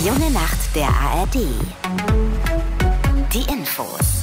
Die junge Nacht der ARD. Die Infos.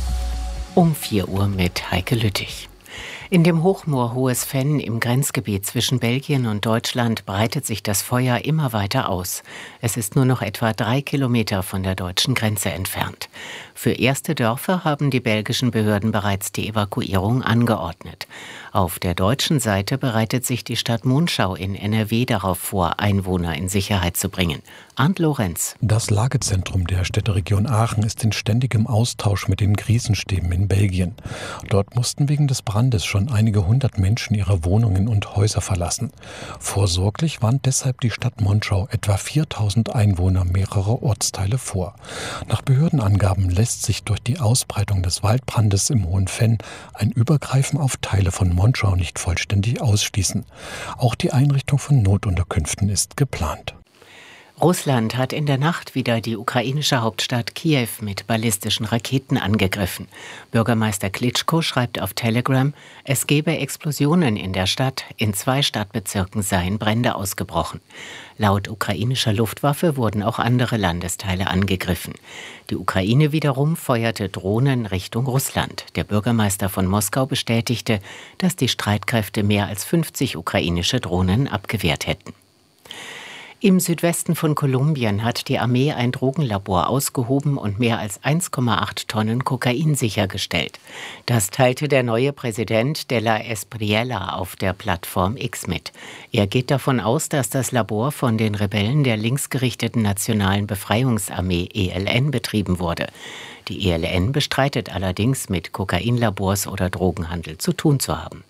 Um 4 Uhr mit Heike Lüttich. In dem Hochmoor Hohes Venn im Grenzgebiet zwischen Belgien und Deutschland breitet sich das Feuer immer weiter aus. Es ist nur noch etwa 3 Kilometer von der deutschen Grenze entfernt. Für erste Dörfer haben die belgischen Behörden bereits die Evakuierung angeordnet. Auf der deutschen Seite bereitet sich die Stadt Monschau in NRW darauf vor, Einwohner in Sicherheit zu bringen. Arndt Lorenz. Das Lagezentrum der Städteregion Aachen ist in ständigem Austausch mit den Krisenstäben in Belgien. Dort mussten wegen des Brandes schon einige hundert Menschen ihre Wohnungen und Häuser verlassen. Vorsorglich warnt deshalb die Stadt Monschau etwa 4000 Einwohner mehrerer Ortsteile vor. Nach Behördenangaben lässt sich durch die Ausbreitung des Waldbrandes im Hohen Venn ein Übergreifen auf Teile von Monschau nicht vollständig ausschließen. Auch die Einrichtung von Notunterkünften ist geplant. Russland hat in der Nacht wieder die ukrainische Hauptstadt Kiew mit ballistischen Raketen angegriffen. Bürgermeister Klitschko schreibt auf Telegram, es gebe Explosionen in der Stadt, in 2 Stadtbezirken seien Brände ausgebrochen. Laut ukrainischer Luftwaffe wurden auch andere Landesteile angegriffen. Die Ukraine wiederum feuerte Drohnen Richtung Russland. Der Bürgermeister von Moskau bestätigte, dass die Streitkräfte mehr als 50 ukrainische Drohnen abgewehrt hätten. Im Südwesten von Kolumbien hat die Armee ein Drogenlabor ausgehoben und mehr als 1,8 Tonnen Kokain sichergestellt. Das teilte der neue Präsident de la Espriella auf der Plattform X mit. Er geht davon aus, dass das Labor von den Rebellen der linksgerichteten Nationalen Befreiungsarmee ELN betrieben wurde. Die ELN bestreitet allerdings, mit Kokainlabors oder Drogenhandel zu tun zu haben.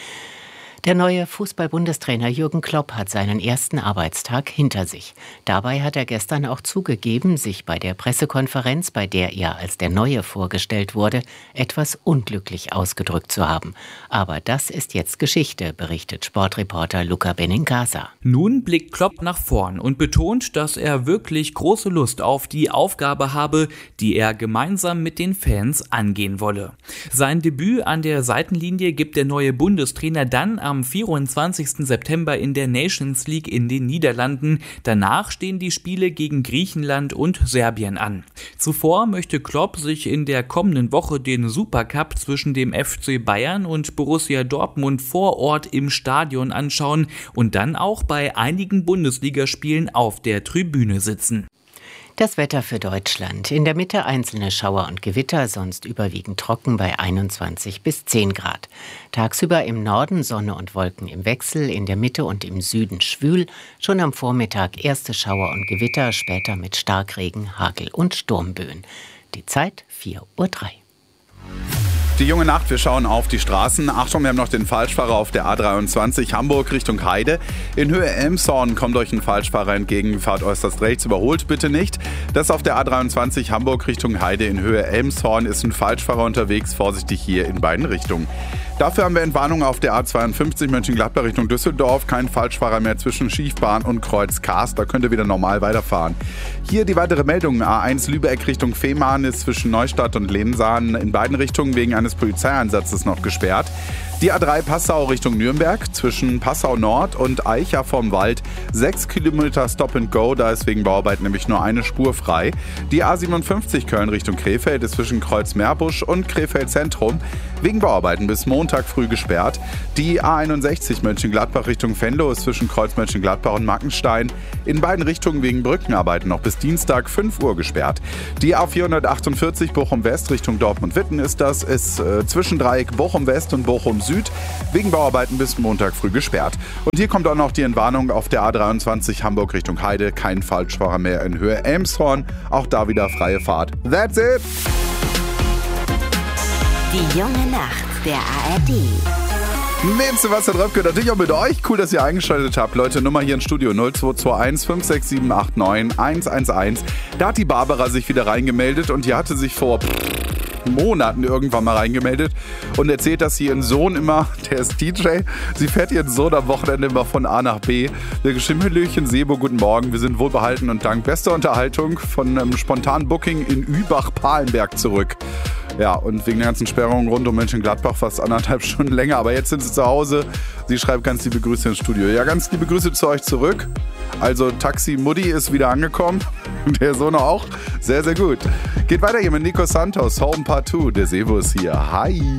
Der neue Fußball-Bundestrainer Jürgen Klopp hat seinen ersten Arbeitstag hinter sich. Dabei hat er gestern auch zugegeben, sich bei der Pressekonferenz, bei der er als der Neue vorgestellt wurde, etwas unglücklich ausgedrückt zu haben. Aber das ist jetzt Geschichte, berichtet Sportreporter Luca Benincasa. Nun blickt Klopp nach vorn und betont, dass er wirklich große Lust auf die Aufgabe habe, die er gemeinsam mit den Fans angehen wolle. Sein Debüt an der Seitenlinie gibt der neue Bundestrainer dann am 24. September in der Nations League in den Niederlanden. Danach stehen die Spiele gegen Griechenland und Serbien an. Zuvor möchte Klopp sich in der kommenden Woche den Supercup zwischen dem FC Bayern und Borussia Dortmund vor Ort im Stadion anschauen und dann auch bei einigen Bundesligaspielen auf der Tribüne sitzen. Das Wetter für Deutschland. In der Mitte einzelne Schauer und Gewitter, sonst überwiegend trocken bei 21 bis 10 Grad. Tagsüber im Norden Sonne und Wolken im Wechsel, in der Mitte und im Süden schwül. Schon am Vormittag erste Schauer und Gewitter, später mit Starkregen, Hagel und Sturmböen. Die Zeit 4:03 Uhr. Die junge Nacht, wir schauen auf die Straßen. Achtung, wir haben noch den Falschfahrer auf der A23 Hamburg Richtung Heide. In Höhe Elmshorn kommt euch ein Falschfahrer entgegen, fahrt äußerst rechts, überholt bitte nicht. Das auf der A23 Hamburg Richtung Heide. In Höhe Elmshorn ist ein Falschfahrer unterwegs, vorsichtig hier in beiden Richtungen. Dafür haben wir Entwarnung auf der A52 Mönchengladbach Richtung Düsseldorf. Kein Falschfahrer mehr zwischen Schiefbahn und Kreuz Kars. Da könnt ihr wieder normal weiterfahren. Hier die weitere Meldung. A1 Lübeck Richtung Fehmarn ist zwischen Neustadt und Lemsahn in beiden Richtungen wegen eines Polizeieinsatzes noch gesperrt. Die A3 Passau Richtung Nürnberg zwischen Passau Nord und Eicha vom Wald 6 Kilometer Stop and Go, da ist wegen Bauarbeit nämlich nur eine Spur frei. Die A57 Köln Richtung Krefeld ist zwischen Kreuz-Meerbusch und Krefeld Zentrum wegen Bauarbeiten bis Montag früh gesperrt. Die A61 Mönchengladbach Richtung Venlo ist zwischen Kreuz Mönchengladbach und Mackenstein in beiden Richtungen wegen Brückenarbeiten noch bis Dienstag 5 Uhr gesperrt. Die A448 Bochum West Richtung Dortmund-Witten ist zwischen Dreieck Bochum West und Bochum Süd wegen Bauarbeiten bis Montag früh gesperrt. Und hier kommt auch noch die Entwarnung auf der A23 Hamburg Richtung Heide. Kein Falschfahrer mehr in Höhe Elmshorn. Auch da wieder freie Fahrt. That's it! Die junge Nacht der ARD. Mit Sebastian Röpke, natürlich auch mit euch. Cool, dass ihr eingeschaltet habt. Leute, Nummer hier im Studio 0221 567 89 111. Da hat die Barbara sich wieder reingemeldet und die hatte sich vor Monaten irgendwann mal reingemeldet und erzählt, dass sie ihren Sohn immer, der ist DJ, sie fährt ihren Sohn am Wochenende immer von A nach B. Der Geschimmellöchen Sebo, guten Morgen. Wir sind wohlbehalten und dank bester Unterhaltung von einem spontanen Booking in Übach-Palenberg zurück. Ja, und wegen der ganzen Sperrungen rund um Mönchengladbach fast 1,5 Stunden länger. Aber jetzt sind sie zu Hause. Sie schreibt ganz liebe Grüße ins Studio. Ja, ganz liebe Grüße zu euch zurück. Also Taxi Mutti ist wieder angekommen. Der Sohn auch. Sehr, sehr gut. Geht weiter hier mit Nico Santos, Home Part 2. Der Servus hier. Hi.